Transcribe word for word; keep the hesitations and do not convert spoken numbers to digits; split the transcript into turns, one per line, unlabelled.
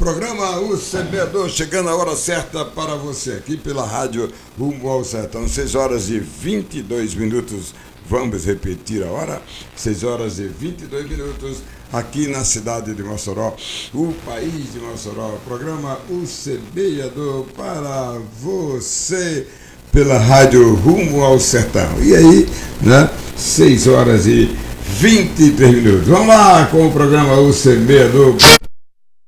Programa O Semeador, chegando a hora certa para você, aqui pela rádio Rumo ao Sertão, seis horas e vinte e dois minutos. Vamos repetir a hora, seis horas e vinte e dois minutos, aqui na cidade de Mossoró, o país de Mossoró. Programa O Semeador para você, pela rádio Rumo ao Sertão. E aí, né, seis horas e vinte e três minutos. Vamos lá com o programa O Semeador.